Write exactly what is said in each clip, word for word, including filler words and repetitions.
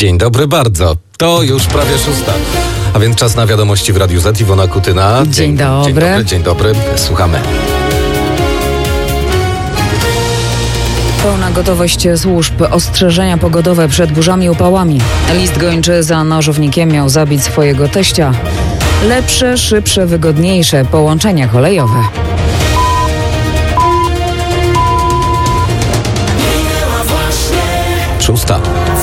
Dzień dobry bardzo. To już prawie szósta. A więc czas na wiadomości w Radiu Z. Iwona Kutyna. Dzień, dzień dobry. Dzień dobry, dzień dobry. Słuchamy. Pełna gotowość służb, ostrzeżenia pogodowe przed burzami i upałami. List gończy za nożownikiem miał zabić swojego teścia. Lepsze, szybsze, wygodniejsze połączenia kolejowe. Szósta.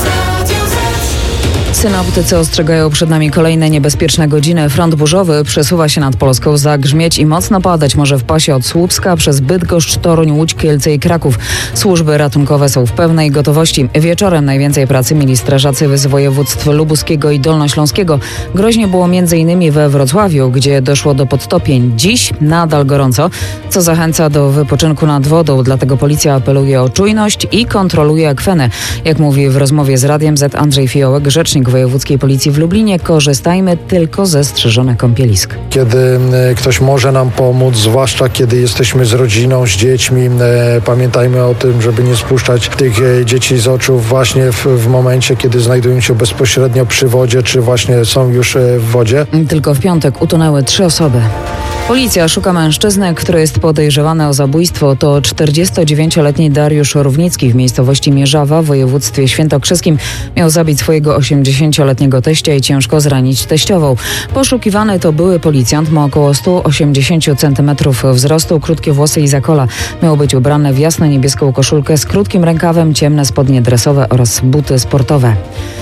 Synoptycy ostrzegają przed nami kolejne niebezpieczne godziny. Front burzowy przesuwa się nad Polską, zagrzmieć i mocno padać może w pasie od Słupska przez Bydgoszcz, Toruń, Łódź, Kielce i Kraków. Służby ratunkowe są w pełnej gotowości. Wieczorem najwięcej pracy mieli strażacy z województw lubuskiego i dolnośląskiego. Groźnie było między innymi we Wrocławiu, gdzie doszło do podtopień. Dziś nadal gorąco, co zachęca do wypoczynku nad wodą. Dlatego policja apeluje o czujność i kontroluje akwenę. Jak mówi w rozmowie z Radiem Z Andrzej Fiołek, rzecznik Wojewódzkiej Policji w Lublinie, korzystajmy tylko ze strzeżonych kąpielisk. Kiedy ktoś może nam pomóc, zwłaszcza kiedy jesteśmy z rodziną, z dziećmi, pamiętajmy o tym, żeby nie spuszczać tych dzieci z oczu właśnie w, w momencie, kiedy znajdują się bezpośrednio przy wodzie, czy właśnie są już w wodzie. Tylko w piątek utonęły trzy osoby. Policja szuka mężczyzny, który jest podejrzewany o zabójstwo. To czterdziestodziewięcioletni Dariusz Równicki w miejscowości Mierzawa w województwie świętokrzyskim. Miał zabić swojego osiemdziesięcioletniego teścia i ciężko zranić teściową. Poszukiwany to były policjant, ma około sto osiemdziesiąt centymetrów wzrostu, krótkie włosy i zakola. Miał być ubrany w jasno-niebieską koszulkę z krótkim rękawem, ciemne spodnie dresowe oraz buty sportowe.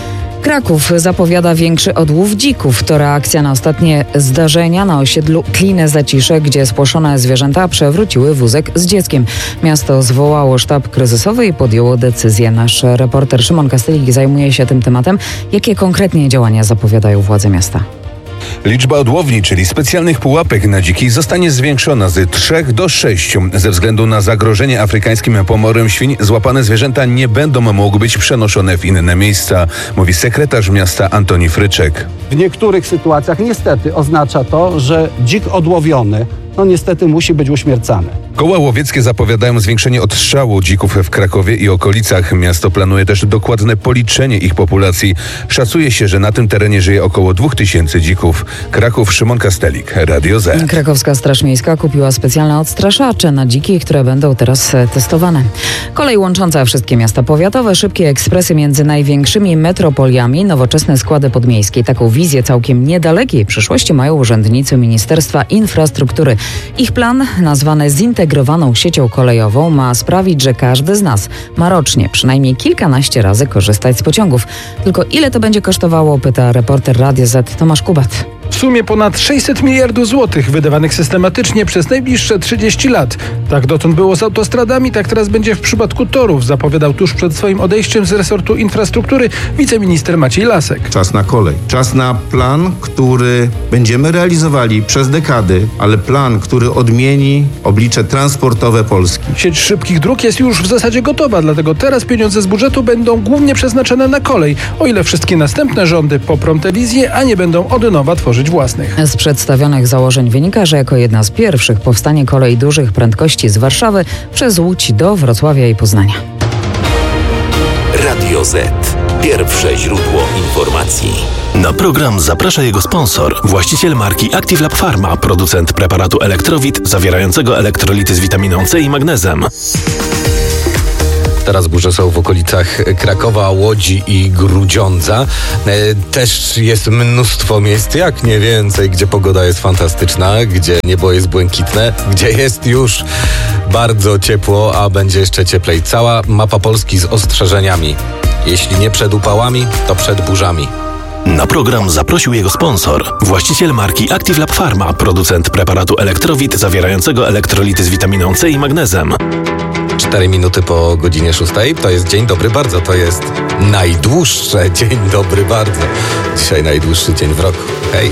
Kraków zapowiada większy odłów dzików. To reakcja na ostatnie zdarzenia na osiedlu Klinę-Zacisze, gdzie spłoszone zwierzęta przewróciły wózek z dzieckiem. Miasto zwołało sztab kryzysowy i podjęło decyzję. Nasz reporter Szymon Kastylik zajmuje się tym tematem. Jakie konkretnie działania zapowiadają władze miasta? Liczba odłowni, czyli specjalnych pułapek na dziki, zostanie zwiększona z trzech do sześciu. Ze względu na zagrożenie afrykańskim pomorem świń złapane zwierzęta nie będą mogły być przenoszone w inne miejsca, mówi sekretarz miasta Antoni Fryczek. W niektórych sytuacjach niestety oznacza to, że dzik odłowiony no niestety musi być uśmiercany. Koła łowieckie zapowiadają zwiększenie odstrzału dzików w Krakowie i okolicach. Miasto planuje też dokładne policzenie ich populacji. Szacuje się, że na tym terenie żyje około dwóch tysięcy dzików. Kraków, Szymon Kastelik, Radio Z. Krakowska Straż Miejska kupiła specjalne odstraszacze na dziki, które będą teraz testowane. Kolej łącząca wszystkie miasta powiatowe, szybkie ekspresy między największymi metropoliami, nowoczesne składy podmiejskie. Taką wizję całkiem niedalekiej przyszłości mają urzędnicy Ministerstwa Infrastruktury. Ich plan, nazwany zintegrowaną siecią kolejową, ma sprawić, że każdy z nas ma rocznie przynajmniej kilkanaście razy korzystać z pociągów. Tylko ile to będzie kosztowało, pyta reporter Radia Z Tomasz Kubat. W sumie ponad sześćset miliardów złotych wydawanych systematycznie przez najbliższe trzydzieści lat. Tak dotąd było z autostradami, tak teraz będzie w przypadku torów, zapowiadał tuż przed swoim odejściem z resortu infrastruktury wiceminister Maciej Lasek. Czas na kolej. Czas na plan, który będziemy realizowali przez dekady, ale plan, który odmieni oblicze transportowe Polski. Sieć szybkich dróg jest już w zasadzie gotowa, dlatego teraz pieniądze z budżetu będą głównie przeznaczone na kolej, o ile wszystkie następne rządy poprą tę wizję, a nie będą od nowa tworzyć własnych. Z przedstawionych założeń wynika, że jako jedna z pierwszych powstanie kolej dużych prędkości z Warszawy przez Łódź do Wrocławia i Poznania. Radio Z. Pierwsze źródło informacji. Na program zaprasza jego sponsor, właściciel marki Active Lab Pharma, producent preparatu Elektrowit zawierającego elektrolity z witaminą C i magnezem. Teraz burze są w okolicach Krakowa, Łodzi i Grudziądza. E, też jest mnóstwo miejsc, jak nie więcej, gdzie pogoda jest fantastyczna, gdzie niebo jest błękitne, gdzie jest już bardzo ciepło, a będzie jeszcze cieplej. Cała mapa Polski z ostrzeżeniami. Jeśli nie przed upałami, to przed burzami. Na program zaprosił jego sponsor, właściciel marki Active Lab Pharma, producent preparatu Elektrowit zawierającego elektrolity z witaminą C i magnezem. Cztery minuty po godzinie szóstej. To jest Dzień Dobry Bardzo. To jest najdłuższe Dzień Dobry Bardzo. Dzisiaj najdłuższy dzień w roku.